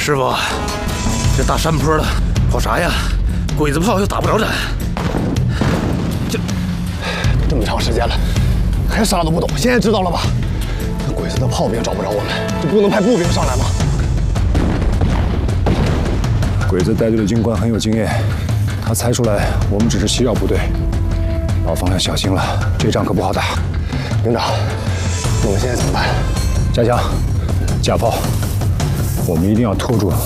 师傅，这大山坡的，跑啥呀？鬼子炮又打不着咱。 这么长时间了，还啥都不懂，现在知道了吧？那鬼子的炮兵找不着我们，就不能派步兵上来吗？ 鬼子带队的军官很有经验，他猜出来我们只是需要部队，老方要小心了，这仗可不好打。 营长，我们现在怎么办？ 加强，架炮，我们一定要拖住